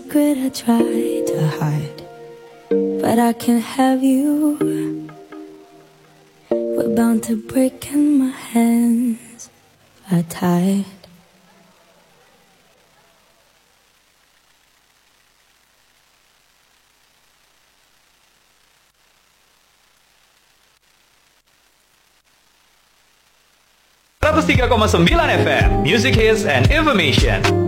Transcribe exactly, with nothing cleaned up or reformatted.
secret I try to hide, but I can't have you. We're bound to break and my hands are tied. seratus tiga koma sembilan F M, Music Hits and Information.